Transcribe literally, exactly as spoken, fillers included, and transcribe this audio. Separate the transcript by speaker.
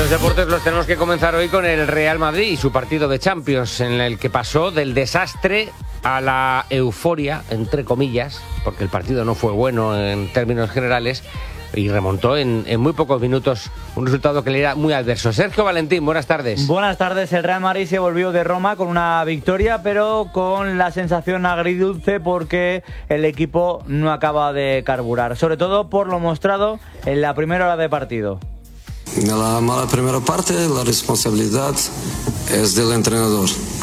Speaker 1: Los deportes los tenemos que comenzar hoy con el Real Madrid y su partido de Champions, en el que pasó del desastre a la euforia, entre comillas, porque el partido no fue bueno en términos generales, y remontó en, en muy pocos minutos un resultado que le era muy adverso. Sergio Valentín, buenas tardes.
Speaker 2: Buenas tardes. El Real Madrid se volvió de Roma con una victoria, pero con la sensación agridulce porque el equipo no acaba de carburar, sobre todo por lo mostrado en la primera hora de partido.
Speaker 3: En la mala primera parte la responsabilidad es del entrenador.